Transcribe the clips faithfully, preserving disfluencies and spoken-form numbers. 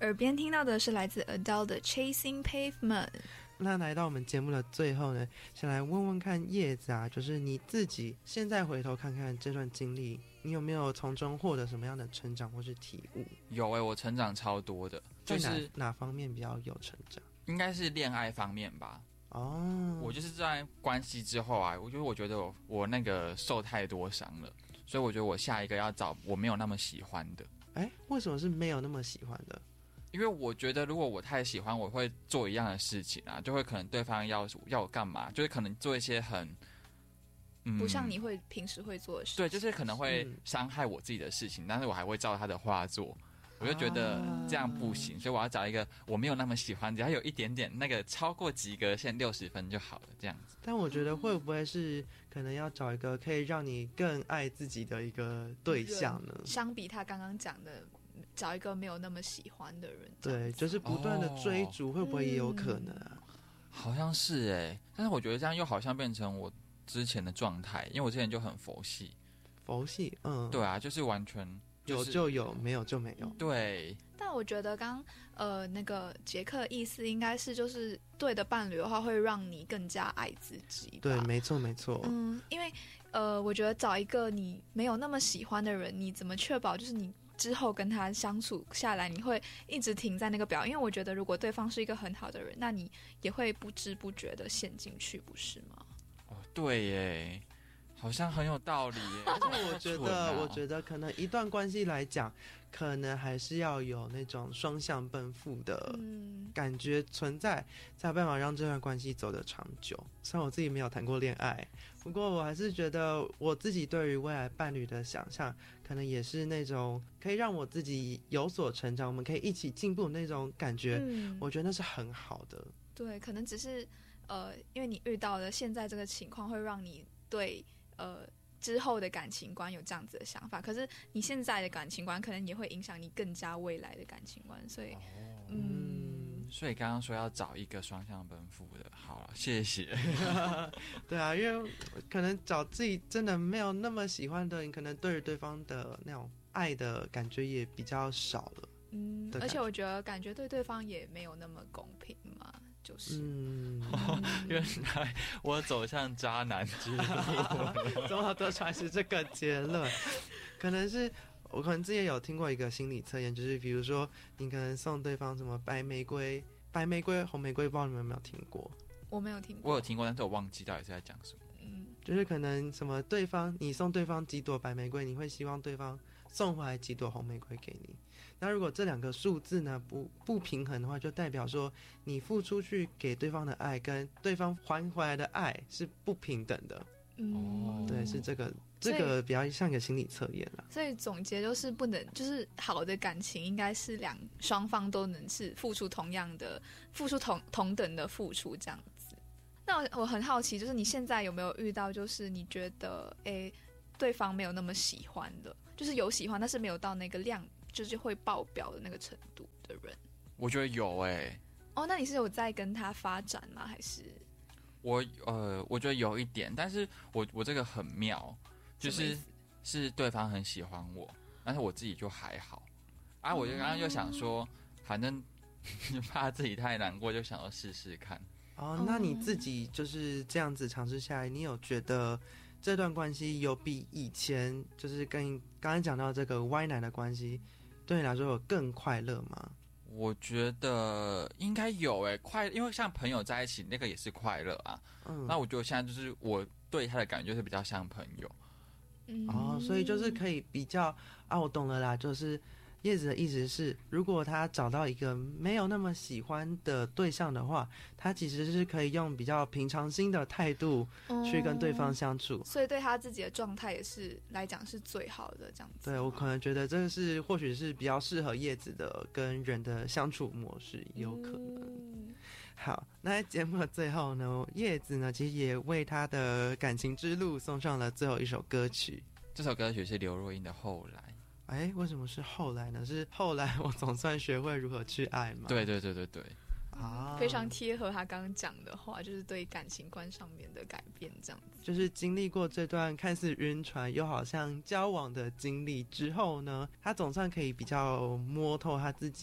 耳边听到的是来自 Adele 的 Chasing Pavement。 那来到我们节目的最后呢，想来问问看叶子啊，就是你自己现在回头看看这段经历，你有没有从中获得什么样的成长或是体悟？ 有诶、欸，我成长超多的，就是在 哪, 哪方面比较有成长？ 应该是恋爱方面吧。 哦， 我就是在关系之后啊，我觉得我觉得我我那个受太多伤了，所以我觉得我下一个要找我没有那么喜欢的。 哎，为什么是没有那么喜欢的？ 因为我觉得如果我太喜欢，我会做一样的事情啊，就会可能对方要要我干嘛，就是可能做一些很嗯不像你会平时会做的事情。 对，就是可能会伤害我自己的事情，但是我还会照他的话做。我就觉得这样不行，啊、所以我要找一个我没有那么喜欢，只要有一点点那个超过及格线六十分就好了，这样子。 但我觉得会不会是可能要找一个可以让你更爱自己的一个对象呢？ 相比他刚刚讲的，找一个没有那么喜欢的人， 对，就是不断的追逐，哦、会不会也有可能啊？ 嗯、好像是哎、欸，但是我觉得这样又好像变成我之前的状态，因为我之前就很佛系， 佛系，嗯， 对啊，就是完全。就是、 有就有，没有就没有。 对， 但我觉得刚呃那个杰克的意思应该是，就是对的伴侣的话，会让你更加爱自己吧。 对，没错没错。 嗯，因为呃，我觉得找一个你没有那么喜欢的人，你怎么确保就是你之后跟他相处下来，你会一直停在那个表？因为我觉得，如果对方是一个很好的人，那你也会不知不觉的陷进去，不是吗？ 哦，对耶。好像很有道理耶， 但是我觉得，啊、我觉得可能一段关系来讲，可能还是要有那种双向奔赴的感觉存在，才有办法让这段关系走得长久。虽然我自己没有谈过恋爱，不过我还是觉得我自己对于未来伴侣的想象，可能也是那种可以让我自己有所成长，我们可以一起进步那种感觉。嗯、我觉得那是很好的。 对，可能只是呃，因为你遇到的现在这个情况，会让你对。呃，之后的感情观有这样子的想法，可是你现在的感情观可能也会影响你更加未来的感情观，所以，哦、 嗯，所以刚刚说要找一个双向奔赴的，好了，谢谢。 对啊，因为可能找自己真的没有那么喜欢的，你可能对于对方的那种爱的感觉也比较少了。 嗯，而且我觉得感觉对对方也没有那么公平嘛。就是， 嗯， 哦、原来我走向渣男之路， 怎么得出来是这个结论？可能是我可能之前有听过一个心理测验，就是比如说你可能送对方什么白玫瑰、白玫瑰、红玫瑰，不知道你们有没有听过？ 我没有听过， 我有听过，但是我忘记到底是在讲什么。 嗯， 就是可能什么对方你送对方几朵白玫瑰，你会希望对方送回来几朵红玫瑰给你。那如果这两个数字呢不不平衡的话，就代表说你付出去给对方的爱跟对方还回来的爱是不平等的。 嗯， 对，是这个这个比较像一个心理测验啦。 所以总结就是不能，就是好的感情应该是两双方都能是付出同样的，付出同同等的付出这样子。那 我, 我很好奇，就是你现在有没有遇到，就是你觉得诶对方没有那么喜欢的，就是有喜欢但是没有到那个量，就是会爆表的那个程度的人？ 我觉得有诶、欸。 哦，那你是有在跟他发展吗？还是？ 我呃，我觉得有一点，但是我我这个很妙，就是是对方很喜欢我，但是我自己就还好啊。我就刚刚就想说，嗯、反正怕自己太难过，就想要试试看。 哦，那你自己就是这样子尝试下来，你有觉得这段关系有比以前就是跟刚才讲到这个歪男的关系，对你来说有更快乐吗？ 我觉得应该有诶、欸，快，因为像朋友在一起，那个也是快乐啊。嗯，那我觉得现在就是我对他的感觉就是比较像朋友。 嗯，哦，所以就是可以比较啊，我懂了啦，就是叶子的意思是，如果他找到一个没有那么喜欢的对象的话，他其实是可以用比较平常心的态度去跟对方相处， 嗯、所以对他自己的状态也是来讲是最好的这样子。 对，我可能觉得这个是或许是比较适合叶子的跟人的相处模式，有可能。嗯、好，那在节目的最后呢，叶子呢其实也为他的感情之路送上了最后一首歌曲。 这首歌曲是刘若英的《后来》。 哎，为什么是后来呢？是后来我总算学会如何去爱吗？ 对对对对对， 啊，非常贴合他刚刚讲的话，就是对感情观上面的改变，这样子。 就是经历过这段看似晕船又好像交往的经历之后呢，他总算可以比较摸透他自己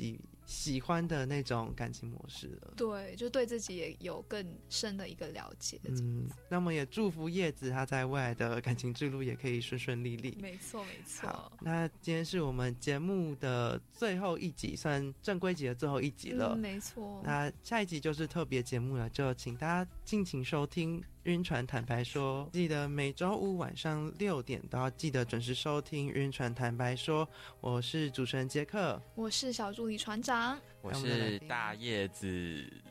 喜欢的那种感情模式了。 对，就对自己也有更深的一个了解。 嗯，那么也祝福叶子她在未来的感情之路也可以顺顺利利。 没错没错。 好，那今天是我们节目的最后一集，算正规集的最后一集了。 嗯，没错。 那下一集就是特别节目了，就请大家敬请收听晕船坦白说，记得每周五晚上六点都要记得准时收听晕船坦白说。我是主持人杰克， 我是小助理船长， 我是大叶子。